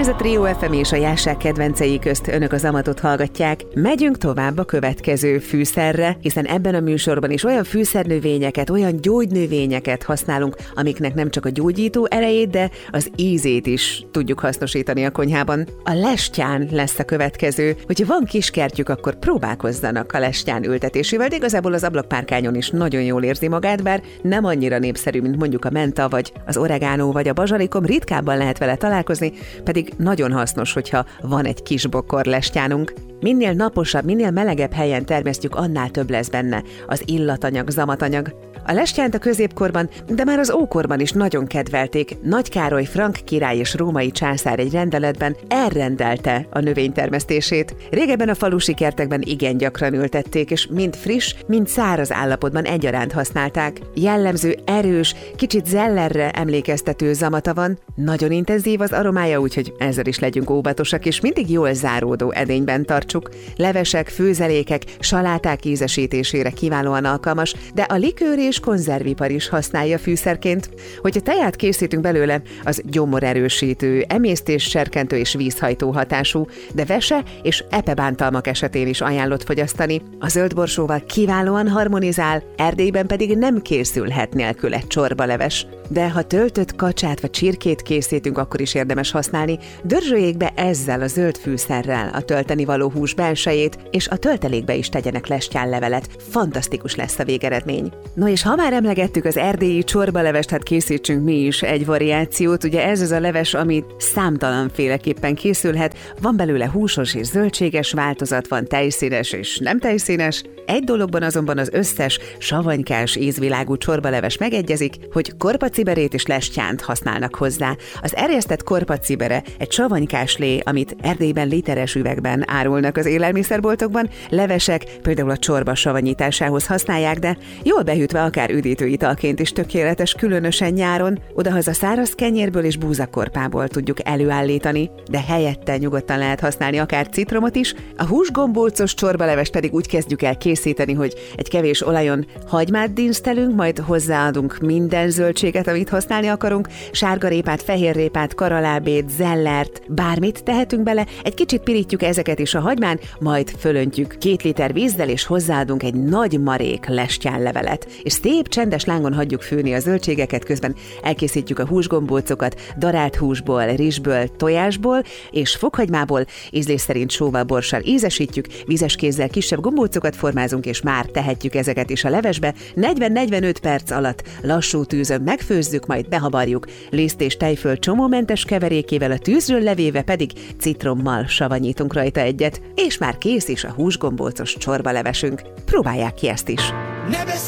Ez a Trio FM és a Jásság kedvencei közt önök az Amatot hallgatják. Megyünk tovább a következő fűszerre, hiszen ebben a műsorban is olyan fűszernövényeket, olyan gyógynövényeket használunk, amiknek nem csak a gyógyító erejét, de az ízét is tudjuk hasznosítani a konyhában. A lestyán lesz a következő. Hogyha van kiskertjük, akkor próbálkozzanak a lestyán ültetésével, de igazából az ablakpárkányon is nagyon jól érzi magát, bár nem annyira népszerű, mint mondjuk a menta, vagy az oregánó, vagy a bazsalikom, ritkábban lehet vele találkozni, pedig nagyon hasznos, hogyha van egy kis bokor lestyánunk. Minél naposabb, minél melegebb helyen termesztjük, annál több lesz benne az illatanyag, zamatanyag. A lestyánt a középkorban, de már az ókorban is nagyon kedvelték. Nagy Károly frank király és római császár egy rendeletben elrendelte a növénytermesztését. Régebben a falusi kertekben igen gyakran ültették, és mind friss, mind száraz állapotban egyaránt használták. Jellemző, erős, kicsit zellerre emlékeztető zamata van, nagyon intenzív az aromája, úgyhogy ezzel is legyünk óvatosak, és mindig jól záródó edényben tartsuk. Levesek, főzelékek, saláták ízesítésére kiválóan alkalmas, de a likőr és konzervipar is használja fűszerként. Hogyha teját készítünk belőle, az gyomorerősítő, emésztésserkentő és vízhajtó hatású, de vese és epebántalmak esetén is ajánlott fogyasztani. A zöldborsóval kiválóan harmonizál, Erdélyben pedig nem készülhet nélküle csorbaleves. De ha töltött kacsát vagy csirkét készítünk, akkor is érdemes használni. Dörzsöljék be ezzel a zöld fűszerrel a tölteni való hús belsejét, és a töltelékbe is tegyenek lestyánlevelet. Fantasztikus lesz a végeredmény. No és ha már emlegettük az erdélyi csorbalevest, hát készítsünk mi is egy variációt. Ugye ez az a leves, ami számtalanféleképpen készülhet. Van belőle húsos és zöldséges változat, van tejszínes és nem tejszínes. Egy dologban azonban az összes savanykás ízvilágú csorbaleves megegyezik, hogy korpaciberét és lestyánt használnak hozzá. Az erjesztett korpacibere egy savanykás-lé, amit Erdélyben literes üvegben árulnak az élelmiszerboltokban, levesek például a csorba savanyításához használják, de jól behűtve akár üdítőitalként is tökéletes, különösen nyáron. Odahaza száraz kenyérből és búzakorpából tudjuk előállítani, de helyette nyugodtan lehet használni akár citromot is. A húsgombócos csorbalevest pedig úgy kezdjük el készíteni, hogy egy kevés olajon hagymát dinsztelünk, majd hozzáadunk minden zöldséget, amit használni akarunk, sárgarépát, fehérrépát, karalábét, zellert, bármit tehetünk bele, egy kicsit pirítjuk ezeket is a hagymán, majd fölöntjük 2 liter vízzel, és hozzáadunk egy nagy marék lestyánlevelet, és szép csendes lángon hagyjuk főni a zöldségeket, közben elkészítjük a húsgombócokat darált húsból, rizsből, tojásból és fokhagymából, ízlés szerint sóval, borssal ízesítjük, vízes kézzel kisebb gombócokat formázunk, és már tehetjük ezeket is a levesbe. 40-45 perc alatt lassú tűzön megfőzzük, majd behabarjuk. Liszt és tejföl csomómentes keverékével, a tűzről levéve pedig citrommal savanyítunk rajta egyet, és már kész is a húsgombócos csorbalevesünk. Próbálják ki ezt is!